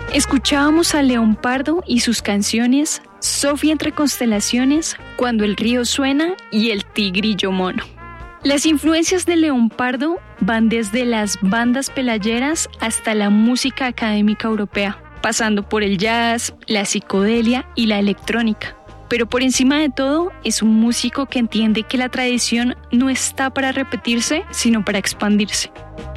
Escuchábamos a León Pardo y sus canciones Sofía entre constelaciones, Cuando el río suena y El tigrillo mono. Las influencias de León Pardo van desde las bandas pelayeras hasta la música académica europea, pasando por el jazz, la psicodelia y la electrónica. Pero por encima de todo, es un músico que entiende que la tradición no está para repetirse, sino para expandirse.